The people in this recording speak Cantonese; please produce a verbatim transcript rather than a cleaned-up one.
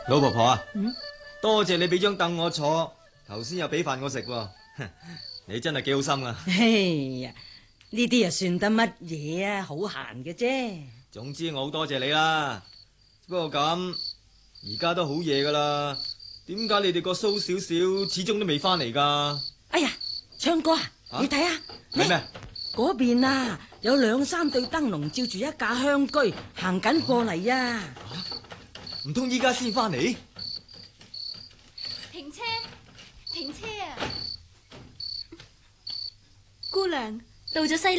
老婆婆啊， 嗯， 多謝你俾張凳我坐，頭先又俾飯我食喎，你真係幾好心啊！ 哎呀，呢啲又算得乜嘢啊？好閒嘅啫。 總之我好多謝你啦。不過咁，而家都好夜噶啦，點解你哋個蘇少少始終都未翻嚟噶？ 哎呀，唱歌啊！ 啊你睇下， 係咩？ 嗰邊啊，有兩三對燈籠照住一架香居行緊過嚟啊！ 唔通依家先翻嚟？ 停車，停車啊！姑娘，到咗西